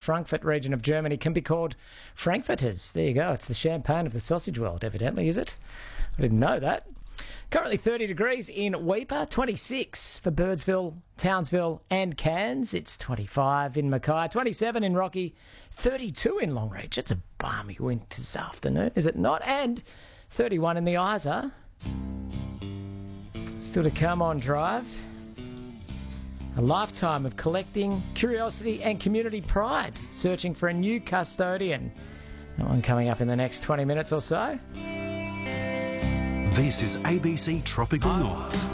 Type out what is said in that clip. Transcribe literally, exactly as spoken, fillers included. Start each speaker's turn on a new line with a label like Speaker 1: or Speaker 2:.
Speaker 1: Frankfurt region of Germany can be called Frankfurters. There you go. It's the champagne of the sausage world, evidently, is it? I didn't know that. Currently thirty degrees in Weipa, twenty-six for Birdsville, Townsville and Cairns. It's twenty-five in Mackay, twenty-seven in Rocky, thirty-two in Longreach. It's a balmy winter's afternoon, is it not? And thirty-one in the Isa. Still to come on Drive. A lifetime of collecting, curiosity and community pride, searching for a new custodian. That one coming up in the next twenty minutes or so.
Speaker 2: This is A B C Tropical North.